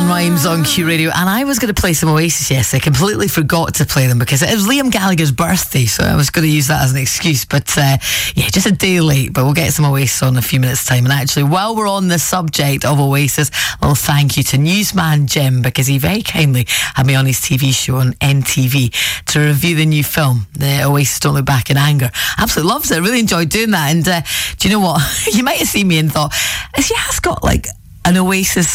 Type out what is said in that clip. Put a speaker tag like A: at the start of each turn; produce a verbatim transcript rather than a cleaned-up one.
A: and Rhymes on Q Radio, and I was going to play some Oasis yesterday. I completely forgot to play them because it was Liam Gallagher's birthday, so I was going to use that as an excuse, but uh, yeah, just a day late, but we'll get some Oasis on in a few minutes time. And actually, while we're on the subject of Oasis, well, thank you to Newsman Jim, because he very kindly had me on his T V show on N T V to review the new film, the Oasis Don't Look Back in Anger. Absolutely loves it. I really enjoyed doing that. And uh, do you know what? You might have seen me and thought, he has got like an Oasis